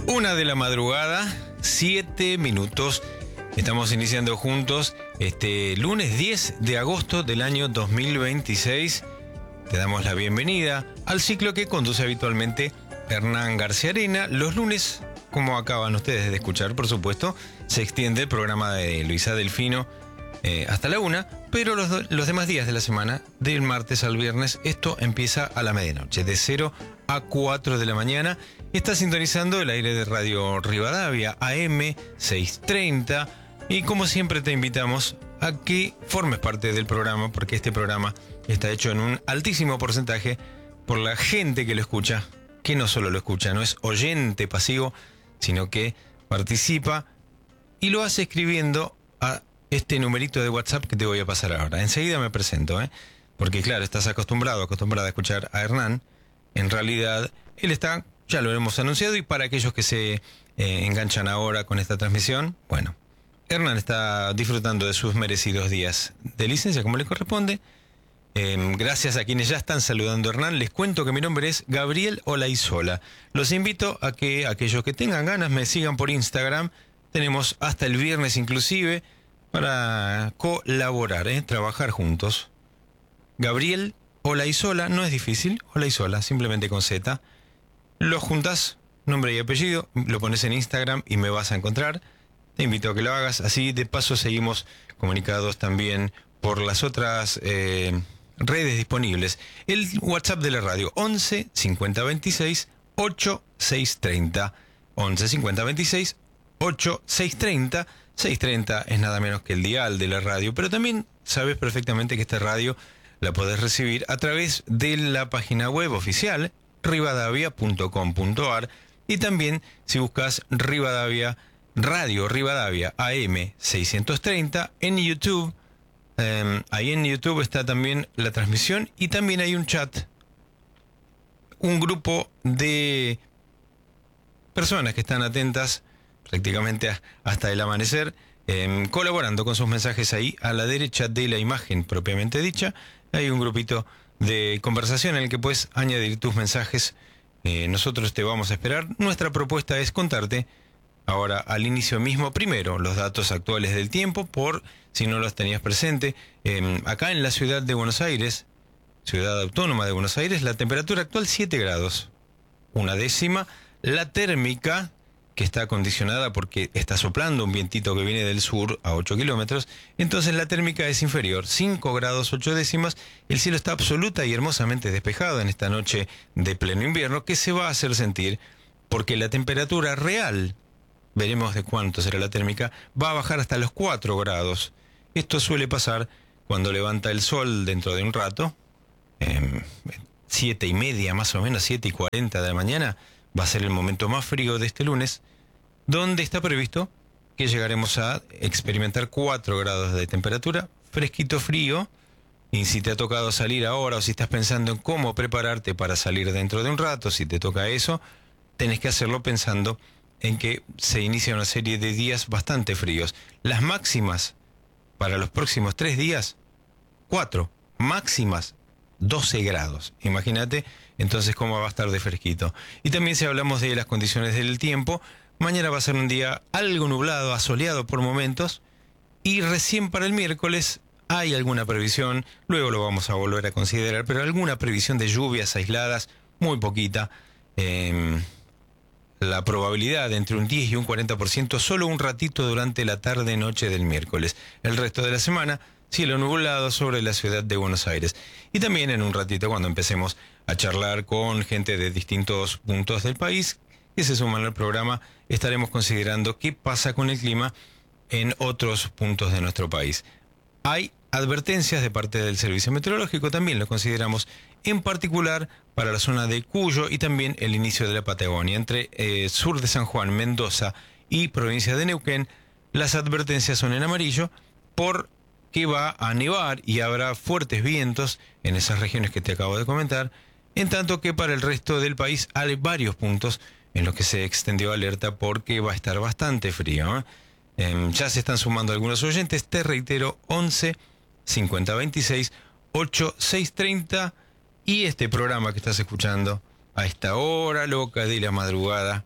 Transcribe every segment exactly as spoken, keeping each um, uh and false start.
Una de la madrugada, siete minutos. Estamos iniciando juntos este lunes diez de agosto del año dos mil veintiséis. Te damos la bienvenida al ciclo que conduce habitualmente Hernán García Arena. Los lunes, como acaban ustedes de escuchar, por supuesto, se extiende el programa de Luisa Delfino eh, hasta la una, pero los, los demás días de la semana, del martes al viernes, esto empieza a la medianoche, de cero a cuatro de la mañana. Está sintonizando el aire de Radio Rivadavia, A M seiscientos treinta, y como siempre te invitamos a que formes parte del programa, porque este programa está hecho en un altísimo porcentaje por la gente que lo escucha, que no solo lo escucha, no es oyente pasivo, sino que participa y lo hace escribiendo a este numerito de WhatsApp que te voy a pasar ahora. Enseguida me presento, ¿eh? Porque claro, estás acostumbrado, acostumbrada a escuchar a Hernán. En realidad, él está, ya lo hemos anunciado, y para aquellos que se eh, enganchan ahora con esta transmisión, bueno, Hernán está disfrutando de sus merecidos días de licencia, como le corresponde. Eh, gracias a quienes ya están saludando a Hernán, les cuento que mi nombre es Gabriel Olaizola. Los invito a que aquellos que tengan ganas me sigan por Instagram. Tenemos hasta el viernes inclusive para colaborar, ¿eh? trabajar juntos. Gabriel Olaizola, no es difícil, Olaizola, simplemente con Z. Lo juntas, nombre y apellido, lo pones en Instagram y me vas a encontrar. Te invito a que lo hagas, así de paso seguimos comunicados también por las otras eh, redes disponibles. El WhatsApp de la radio, once cincuenta veintiséis ochenta y seis treinta. once cincuenta veintiséis ochenta y seis treinta. seiscientos treinta es nada menos que el dial de la radio, pero también sabes perfectamente que esta radio la podés recibir a través de la página web oficial rivadavia punto com punto ar, y también si buscas Rivadavia Radio, Rivadavia A M seiscientos treinta en YouTube. Eh, ahí en YouTube está también la transmisión y también hay un chat, un grupo de personas que están atentas prácticamente hasta el amanecer, eh, colaborando con sus mensajes ahí a la derecha de la imagen propiamente dicha. Hay un grupito de conversación en el que puedes añadir tus mensajes. Eh, nosotros te vamos a esperar. Nuestra propuesta es contarte ahora al inicio mismo, primero, los datos actuales del tiempo, por si no los tenías presente. Eh, acá en la ciudad de Buenos Aires, ciudad autónoma de Buenos Aires, la temperatura actual siete grados, una décima. La térmica, que está condicionada porque está soplando un vientito que viene del sur a ocho kilómetros, entonces la térmica es inferior, cinco grados ocho décimas. El cielo está absoluta y hermosamente despejado en esta noche de pleno invierno, que se va a hacer sentir porque la temperatura real, veremos de cuánto será la térmica, va a bajar hasta los cuatro grados. Esto suele pasar cuando levanta el sol dentro de un rato, eh, siete y media más o menos, siete y cuarenta de la mañana, va a ser el momento más frío de este lunes, donde está previsto que llegaremos a experimentar cuatro grados de temperatura, fresquito frío. Y si te ha tocado salir ahora, o si estás pensando en cómo prepararte para salir dentro de un rato, si te toca eso, tenés que hacerlo pensando en que se inicia una serie de días bastante fríos. Las máximas para los próximos tres días, cuatro, máximas doce grados. Imagínate entonces cómo va a estar de fresquito. Y también si hablamos de las condiciones del tiempo, mañana va a ser un día algo nublado, asoleado por momentos, y recién para el miércoles hay alguna previsión, luego lo vamos a volver a considerar, pero alguna previsión de lluvias aisladas, muy poquita. Eh, la probabilidad de entre un diez y un cuarenta por ciento, solo un ratito durante la tarde-noche del miércoles. El resto de la semana, cielo nublado sobre la ciudad de Buenos Aires. Y también en un ratito, cuando empecemos a charlar con gente de distintos puntos del país que se suman al programa, estaremos considerando qué pasa con el clima en otros puntos de nuestro país. Hay advertencias de parte del Servicio Meteorológico, también lo consideramos, en particular para la zona de Cuyo y también el inicio de la Patagonia. Entre eh, sur de San Juan, Mendoza y provincia de Neuquén, las advertencias son en amarillo por que va a nevar y habrá fuertes vientos en esas regiones que te acabo de comentar, en tanto que para el resto del país hay varios puntos en los que se extendió alerta porque va a estar bastante frío, ¿eh? Eh, ya se están sumando algunos oyentes, te reitero, once cincuenta veintiséis ochenta y seis treinta, y este programa que estás escuchando a esta hora loca de la madrugada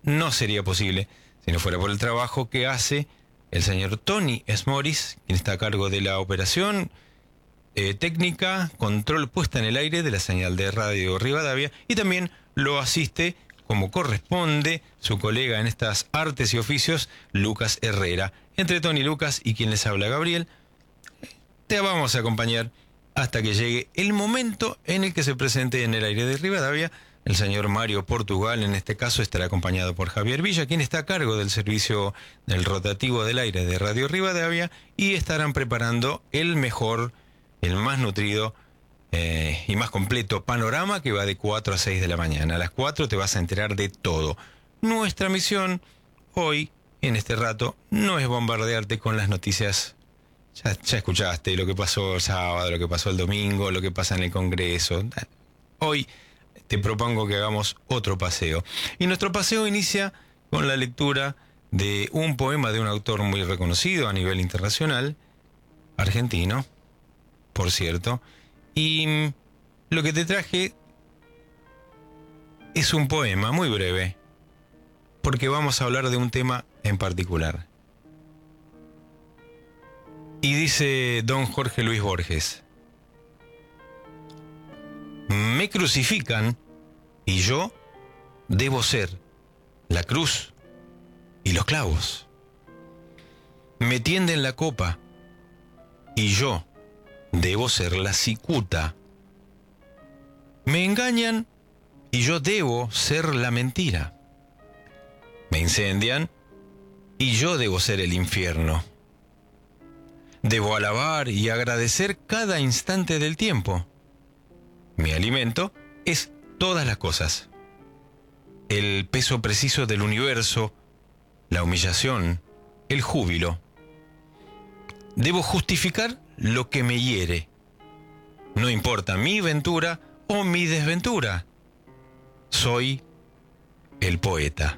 no sería posible si no fuera por el trabajo que hace el señor Tony Smoris, quien está a cargo de la operación eh, técnica, control puesta en el aire de la señal de Radio Rivadavia, y también lo asiste, como corresponde, su colega en estas artes y oficios, Lucas Herrera. Entre Tony, Lucas y quien les habla, Gabriel, te vamos a acompañar hasta que llegue el momento en el que se presente en el aire de Rivadavia el señor Mario Portugal. En este caso estará acompañado por Javier Villa, quien está a cargo del servicio del rotativo del aire de Radio Rivadavia, y estarán preparando el mejor, el más nutrido eh, y más completo panorama que va de cuatro a seis de la mañana. A las cuatro te vas a enterar de todo. Nuestra misión hoy, en este rato, no es bombardearte con las noticias. Ya, ya escuchaste lo que pasó el sábado, lo que pasó el domingo, lo que pasa en el Congreso. Hoy te propongo que hagamos otro paseo. Y nuestro paseo inicia con la lectura de un poema de un autor muy reconocido a nivel internacional, argentino, por cierto. Y lo que te traje es un poema muy breve, porque vamos a hablar de un tema en particular. Y dice don Jorge Luis Borges: me crucifican y yo debo ser la cruz y los clavos. Me tienden la copa y yo debo ser la cicuta. Me engañan y yo debo ser la mentira. Me incendian y yo debo ser el infierno. Debo alabar y agradecer cada instante del tiempo. Mi alimento es todas las cosas. El peso preciso del universo, la humillación, el júbilo. Debo justificar lo que me hiere. No importa mi ventura o mi desventura. Soy el poeta.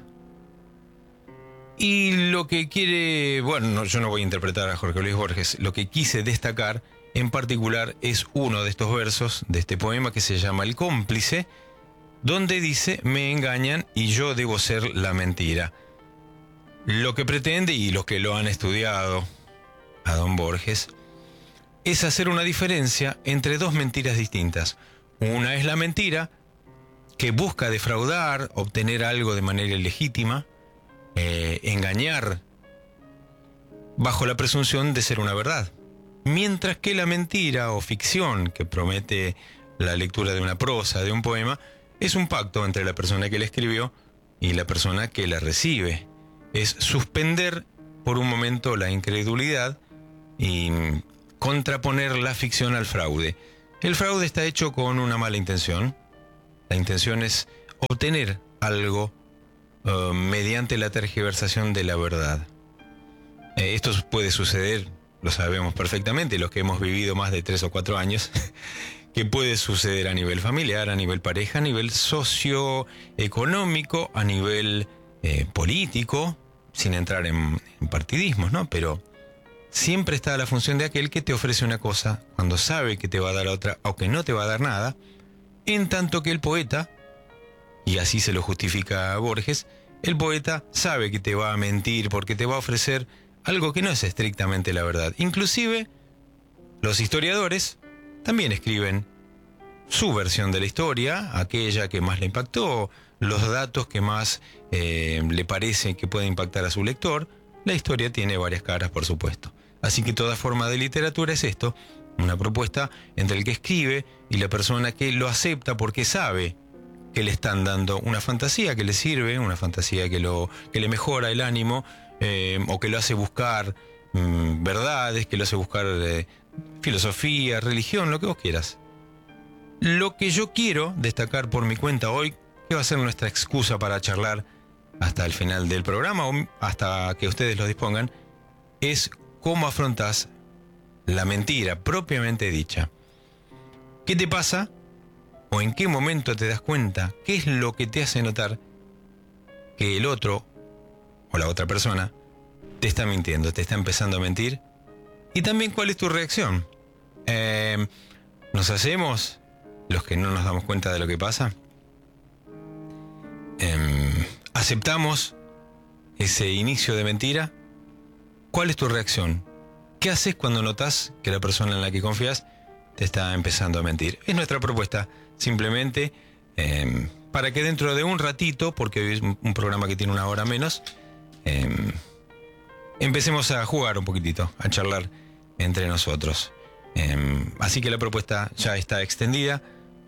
Y lo que quiere, bueno, no, yo no voy a interpretar a Jorge Luis Borges, lo que quise destacar en particular es uno de estos versos de este poema que se llama El cómplice, donde dice: me engañan y yo debo ser la mentira. Lo que pretende, y los que lo han estudiado a don Borges, es hacer una diferencia entre dos mentiras distintas. Una es la mentira que busca defraudar, obtener algo de manera ilegítima, eh, engañar, bajo la presunción de ser una verdad. Mientras que la mentira o ficción que promete la lectura de una prosa, de un poema, es un pacto entre la persona que la escribió y la persona que la recibe. Es suspender por un momento la incredulidad y contraponer la ficción al fraude. El fraude está hecho con una mala intención. La intención es obtener algo uh, mediante la tergiversación de la verdad. Eh, esto puede suceder, lo sabemos perfectamente, los que hemos vivido más de tres o cuatro años, que puede suceder a nivel familiar, a nivel pareja, a nivel socioeconómico, a nivel eh, político, sin entrar en, en partidismos, ¿no? Pero siempre está la función de aquel que te ofrece una cosa cuando sabe que te va a dar otra o que no te va a dar nada, en tanto que el poeta, y así se lo justifica a Borges, el poeta sabe que te va a mentir porque te va a ofrecer algo que no es estrictamente la verdad. Inclusive, los historiadores también escriben su versión de la historia, aquella que más le impactó, los datos que más eh, le parece que puede impactar a su lector. La historia tiene varias caras, por supuesto. Así que toda forma de literatura es esto, una propuesta entre el que escribe y la persona que lo acepta porque sabe que le están dando una fantasía que le sirve, una fantasía que, lo, que le mejora el ánimo, eh, o que lo hace buscar mmm, verdades, que lo hace buscar eh, filosofía, religión, lo que vos quieras. Lo que yo quiero destacar por mi cuenta hoy, que va a ser nuestra excusa para charlar hasta el final del programa o hasta que ustedes lo dispongan, es cómo afrontás la mentira propiamente dicha. ¿Qué te pasa? ¿O en qué momento te das cuenta? ¿Qué es lo que te hace notar que el otro o la otra persona te está mintiendo, te está empezando a mentir? Y también, ¿cuál es tu reacción? Eh, ¿Nos hacemos los que no nos damos cuenta de lo que pasa? Eh, aceptamos ese inicio de mentira, ¿cuál es tu reacción? ¿Qué haces cuando notas que la persona en la que confías te está empezando a mentir? Es nuestra propuesta, simplemente eh, para que dentro de un ratito, porque hoy es un programa que tiene una hora menos, eh, empecemos a jugar un poquitito, a charlar entre nosotros. Eh, así que la propuesta ya está extendida.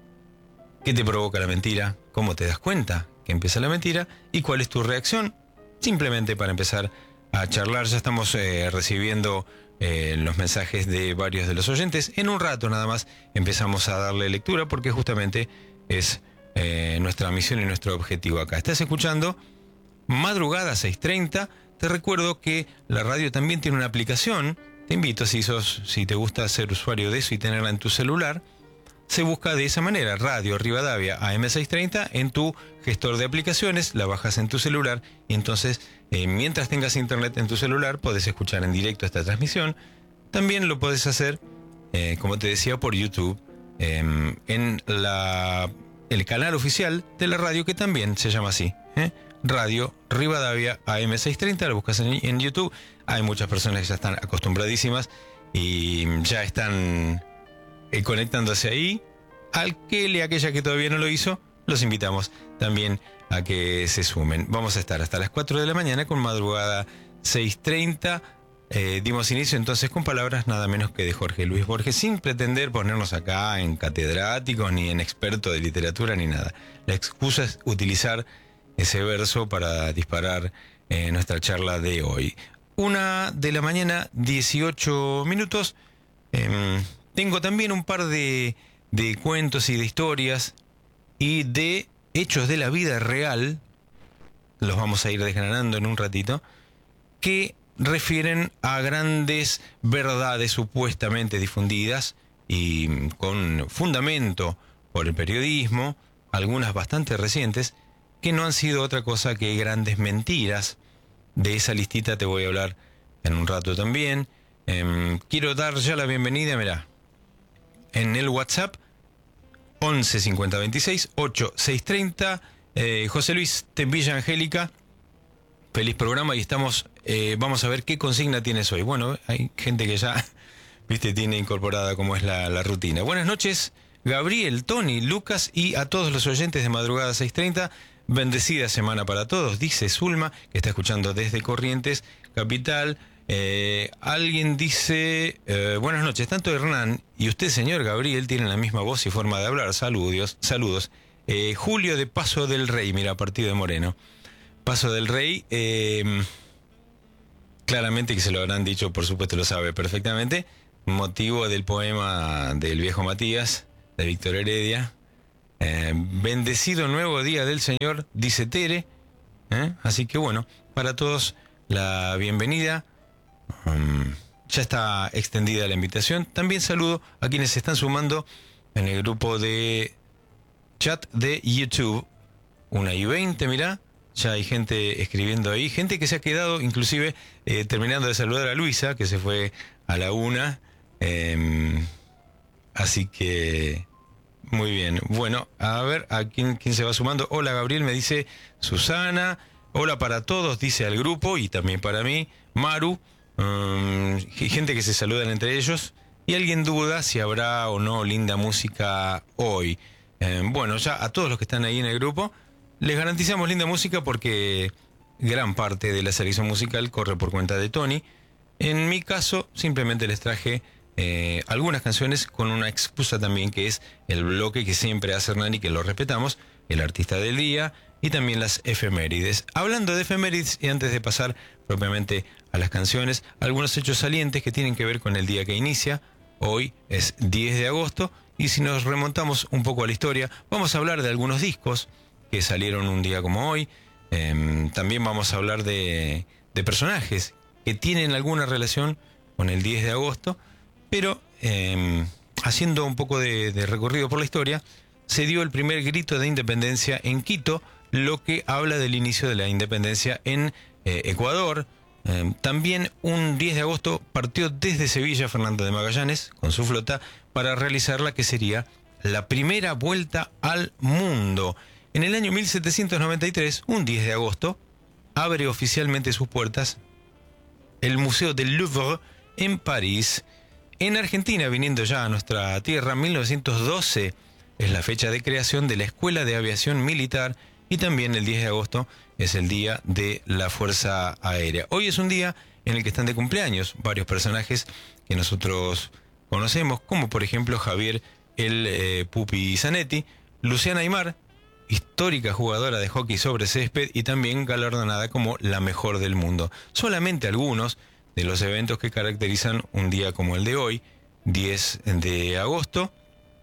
¿Qué te provoca la mentira? ¿Cómo te das cuenta que empieza la mentira? ¿Y cuál es tu reacción? Simplemente para empezar a charlar. Ya estamos eh, recibiendo eh, los mensajes de varios de los oyentes. En un rato nada más empezamos a darle lectura porque justamente es eh, nuestra misión y nuestro objetivo acá. Estás escuchando Madrugada seis treinta. Te recuerdo que la radio también tiene una aplicación. Te invito, si sos, si te gusta ser usuario de eso y tenerla en tu celular, se busca de esa manera, Radio Rivadavia A M seiscientos treinta en tu gestor de aplicaciones, la bajas en tu celular y entonces eh, mientras tengas internet en tu celular podés escuchar en directo esta transmisión. También lo podés hacer, eh, como te decía, por YouTube, eh, en la, el canal oficial de la radio que también se llama así, ¿eh? Radio Rivadavia A M seiscientos treinta, lo buscas en, en YouTube. Hay muchas personas que ya están acostumbradísimas y ya están eh, conectándose ahí. Aquel y aquella que todavía no lo hizo, los invitamos también a que se sumen. Vamos a estar hasta las cuatro de la mañana con Madrugada seiscientos treinta. Eh, dimos inicio entonces con palabras nada menos que de Jorge Luis Borges, sin pretender ponernos acá en catedráticos, ni en experto de literatura, ni nada. La excusa es utilizar ese verso para disparar eh, nuestra charla de hoy. Una de la mañana, dieciocho minutos. Eh, tengo también un par de, de cuentos y de historias y de hechos de la vida real, los vamos a ir desgranando en un ratito, que refieren a grandes verdades supuestamente difundidas y con fundamento por el periodismo, algunas bastante recientes, que no han sido otra cosa que grandes mentiras. De esa listita te voy a hablar en un rato también. Eh, quiero dar ya la bienvenida, mirá, en el WhatsApp once cincuenta veintiséis ocho seiscientos treinta. Eh, José Luis Tempilla Angélica, feliz programa y estamos, eh, vamos a ver qué consigna tienes hoy. Bueno, hay gente que ya, viste, tiene incorporada como es la, la rutina. Buenas noches, Gabriel, Tony, Lucas y a todos los oyentes de Madrugada seiscientos treinta. Bendecida semana para todos, dice Zulma, que está escuchando desde Corrientes, capital. Eh, alguien dice, eh, buenas noches, tanto Hernán y usted, señor Gabriel, tienen la misma voz y forma de hablar. Saludos, saludos. Eh, Julio de Paso del Rey, mira, partido de Moreno. Paso del Rey, eh, claramente que se lo habrán dicho, por supuesto lo sabe perfectamente, motivo del poema del viejo Matías, de Víctor Heredia. Eh, bendecido nuevo día del Señor, dice Tere. ¿eh? Así que bueno, para todos la bienvenida. Um, ya está extendida la invitación. También saludo a quienes se están sumando en el grupo de chat de YouTube. Una y veinte, mirá. Ya hay gente escribiendo ahí. Gente que se ha quedado, inclusive eh, terminando de saludar a Luisa, que se fue a la una. Eh, así que... Muy bien, bueno, a ver, ¿a quién, quién se va sumando? Hola Gabriel, me dice Susana. Hola para todos, dice al grupo y también para mí. Maru, um, gente que se saludan entre ellos. Y alguien duda si habrá o no linda música hoy. Eh, bueno, ya a todos los que están ahí en el grupo, les garantizamos linda música porque gran parte de la selección musical corre por cuenta de Tony. En mi caso, simplemente les traje... Eh, algunas canciones con una excusa también, que es el bloque que siempre hace Hernán y que lo respetamos, el artista del día y también las efemérides. Hablando de efemérides, y antes de pasar propiamente a las canciones, algunos hechos salientes que tienen que ver con el día que inicia. Hoy es diez de agosto y si nos remontamos un poco a la historia, vamos a hablar de algunos discos que salieron un día como hoy. Eh, también vamos a hablar de, de personajes que tienen alguna relación con el diez de agosto. Pero eh, haciendo un poco de, de recorrido por la historia, se dio el primer grito de independencia en Quito, lo que habla del inicio de la independencia en eh, Ecuador. Eh, también un diez de agosto partió desde Sevilla Fernando de Magallanes con su flota para realizar la que sería la primera vuelta al mundo. En el año mil setecientos noventa y tres, un diez de agosto, abre oficialmente sus puertas el Museo del Louvre en París. En Argentina, viniendo ya a nuestra tierra, mil novecientos doce es la fecha de creación de la Escuela de Aviación Militar y también el diez de agosto es el Día de la Fuerza Aérea. Hoy es un día en el que están de cumpleaños varios personajes que nosotros conocemos, como por ejemplo Javier el eh, Pupi Zanetti, Luciana Aymar, histórica jugadora de hockey sobre césped y también galardonada como la mejor del mundo. Solamente algunos de los eventos que caracterizan un día como el de hoy, diez de agosto.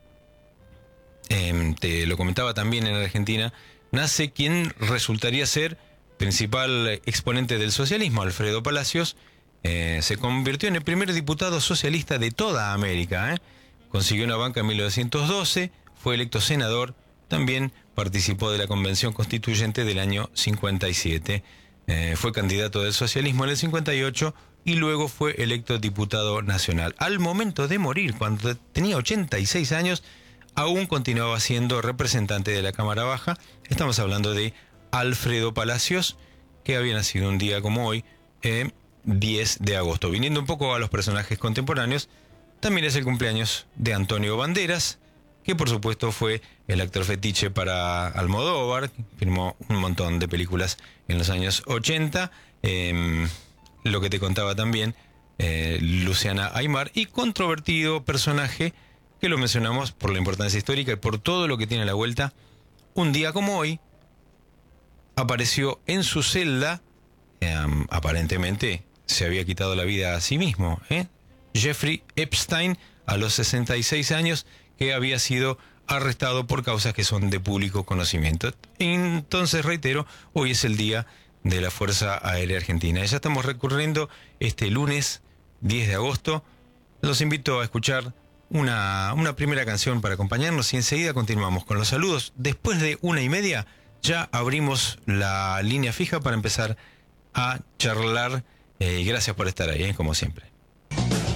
Eh, te lo comentaba también, en Argentina nace quien resultaría ser principal exponente del socialismo, Alfredo Palacios. Eh, se convirtió en el primer diputado socialista de toda América. ¿eh? Consiguió una banca en mil novecientos doce, fue electo senador, también participó de la Convención Constituyente del año cincuenta y siete. Eh, fue candidato del socialismo en el cincuenta y ocho y luego fue electo diputado nacional. Al momento de morir, cuando tenía ochenta y seis años, aún continuaba siendo representante de la Cámara Baja. Estamos hablando de Alfredo Palacios, que había nacido un día como hoy, eh, diez de agosto. Viniendo un poco a los personajes contemporáneos, también es el cumpleaños de Antonio Banderas, que por supuesto fue el actor fetiche para Almodóvar, firmó un montón de películas en los años ochenta, eh, lo que te contaba también, eh, Luciana Aymar, y controvertido personaje que lo mencionamos por la importancia histórica y por todo lo que tiene a la vuelta. Un día como hoy, apareció en su celda, eh, aparentemente se había quitado la vida a sí mismo, ¿eh? Jeffrey Epstein, a los sesenta y seis años, que había sido arrestado por causas que son de público conocimiento. Entonces, reitero, hoy es el Día de la Fuerza Aérea Argentina. Ya estamos recorriendo este lunes diez de agosto. Los invito a escuchar una, una primera canción para acompañarnos y enseguida continuamos con los saludos. Después de una y media ya abrimos la línea fija para empezar a charlar. Eh, gracias por estar ahí, ¿eh? Como siempre.